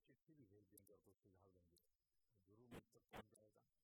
चिट्ठी भी भेज देंगे और कोई सुझाव देंगे, जरूर मुझ तक पहुंच जाएगा।